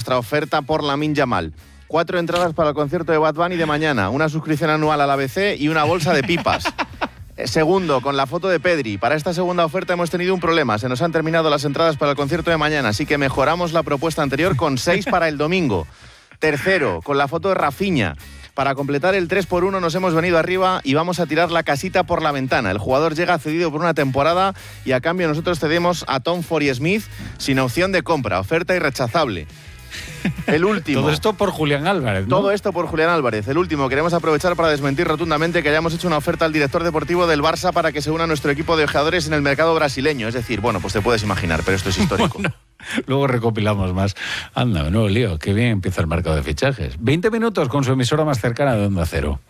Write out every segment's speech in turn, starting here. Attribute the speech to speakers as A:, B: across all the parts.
A: nuestra oferta por Lamine Yamal. 4 entradas para el concierto de Bad Bunny de mañana, una suscripción anual al ABC y una bolsa de pipas. Segundo, con la foto de Pedri. Para esta segunda oferta hemos tenido un problema. Se nos han terminado las entradas para el concierto de mañana, así que mejoramos la propuesta anterior con 6 para el domingo. Tercero, con la foto de Rafinha. Para completar el 3x1 nos hemos venido arriba y vamos a tirar la casita por la ventana. El jugador llega cedido por una temporada y a cambio nosotros cedemos a Tom Forey-Smith sin opción de compra. Oferta irrechazable. El último.
B: Todo esto por Julián Álvarez, ¿no?
A: Todo esto por Julián Álvarez. El último, queremos aprovechar para desmentir rotundamente que hayamos hecho una oferta al director deportivo del Barça para que se una a nuestro equipo de ojeadores en el mercado brasileño. Es decir, bueno, pues te puedes imaginar, pero esto es histórico.
B: Bueno, luego recopilamos más. Anda, nuevo lío, qué bien empieza el mercado de fichajes. 20 minutos con su emisora más cercana de Onda Cero.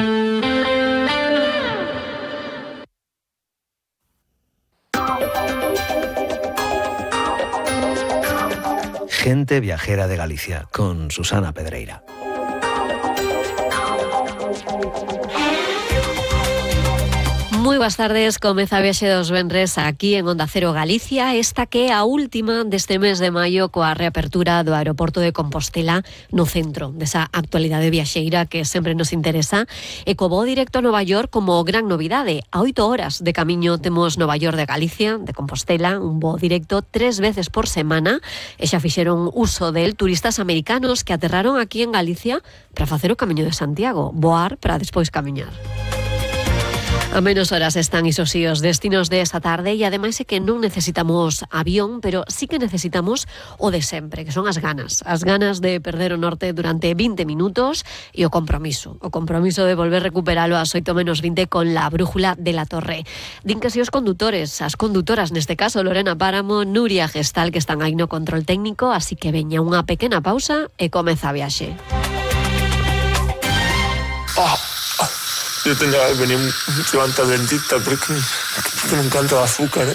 C: Gente viajera de Galicia, con Susana Pedreira.
D: Moi boas tardes, comeza a viaxe dos venres aquí en Onda Cero Galicia, esta que é a última deste mes de maio coa reapertura do aeroporto de Compostela no centro desa actualidade viaxeira que sempre nos interesa e co voo directo a Nova York como gran novidade. A 8 horas de camiño temos Nova York de Galicia, de Compostela, un voo directo 3 veces por semana e xa fixeron uso del turistas americanos que aterraron aquí en Galicia para facer o camiño de Santiago, voar para despois camiñar. A menos horas están isos sí os destinos de esta tarde e ademais é que non necesitamos avión, pero sí que necesitamos o de sempre, que son as ganas de perder o norte durante 20 minutos e o compromiso de volver a recuperalo ás 8 menos 20 con la brújula de la torre. Din que si os condutores, as condutoras neste caso Lorena Páramo, Nuria Gestal, que están aí no control técnico, así que veña unha pequena pausa e comeza a viaxe.
E: Yo tendría que venir antes al dentista porque me encanta el azúcar.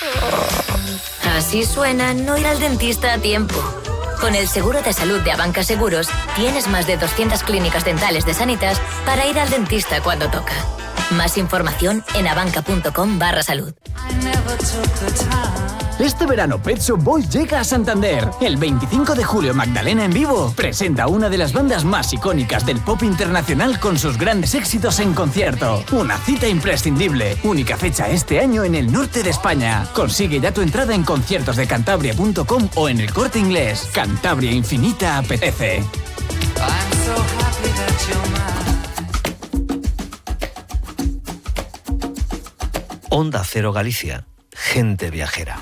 F: Así suena no ir al dentista a tiempo. Con el seguro de salud de Abanca Seguros tienes más de 200 clínicas dentales de Sanitas para ir al dentista cuando toca. Más información en abanca.com/salud.
G: Este verano Pet Shop Boys llega a Santander. El 25 de julio Magdalena en vivo presenta una de las bandas más icónicas del pop internacional con sus grandes éxitos en concierto. Una cita imprescindible. Única fecha este año en el norte de España. Consigue ya tu entrada en conciertosdecantabria.com o en el Corte Inglés. Cantabria Infinita apetece.
C: Onda Cero Galicia. Gente viajera.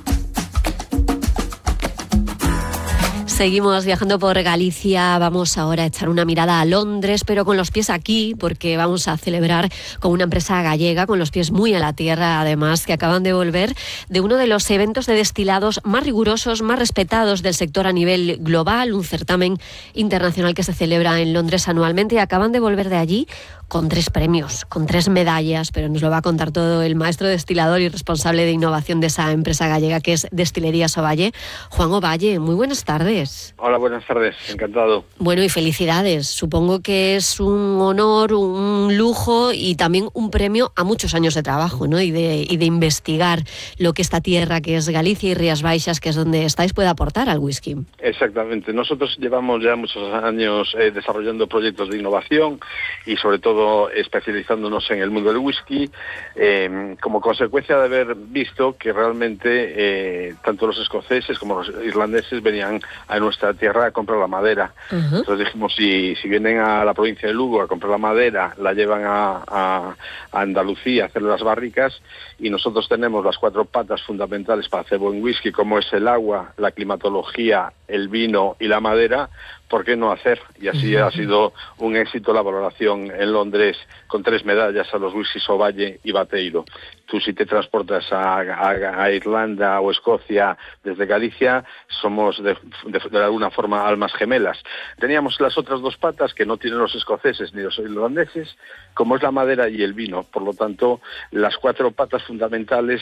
D: Seguimos viajando por Galicia, vamos ahora a echar una mirada a Londres, pero con los pies aquí, porque vamos a celebrar con una empresa gallega, con los pies muy a la tierra, además, que acaban de volver de uno de los eventos de destilados más rigurosos, más respetados del sector a nivel global, un certamen internacional que se celebra en Londres anualmente, y acaban de volver de allí con 3 premios, con 3 medallas, pero nos lo va a contar todo el maestro destilador y responsable de innovación de esa empresa gallega que es Destilerías Ovalle, Juan Ovalle. Muy buenas tardes.
H: Hola, buenas tardes, encantado.
D: Bueno, y felicidades. Supongo que es un honor, un lujo y también un premio a muchos años de trabajo, ¿no? Y de investigar lo que esta tierra que es Galicia y Rías Baixas, que es donde estáis, puede aportar al whisky.
H: Exactamente. Nosotros llevamos ya muchos años desarrollando proyectos de innovación y sobre todo especializándonos en el mundo del whisky, como consecuencia de haber visto que realmente tanto los escoceses como los irlandeses venían a nuestra tierra a comprar la madera. Uh-huh. Entonces dijimos, si vienen a la provincia de Lugo a comprar la madera, la llevan a Andalucía a hacer las barricas, y nosotros tenemos las 4 patas fundamentales para hacer buen whisky, como es el agua, la climatología, el vino y la madera. ¿Por qué no hacer? Y así ha sido un éxito la valoración en Londres con 3 medallas a los whiskies Ovalle y Bateiro. Tú, si te transportas a Irlanda o Escocia desde Galicia, somos de alguna forma almas gemelas. Teníamos las otras 2 patas que no tienen los escoceses ni los irlandeses, como es la madera y el vino. Por lo tanto, las 4 patas fundamentales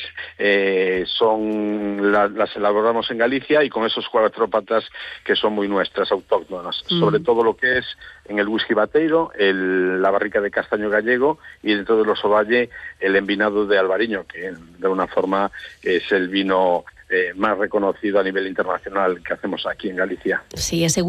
H: las elaboramos en Galicia, y con esos 4 patas que son muy nuestras, autóctonas. Sobre todo lo que es en el whisky Bateiro, la barrica de castaño gallego, y dentro de los Ovalle el envinado de Albariño, que de una forma es el vino más reconocido a nivel internacional que hacemos aquí en Galicia.
D: Sí, ese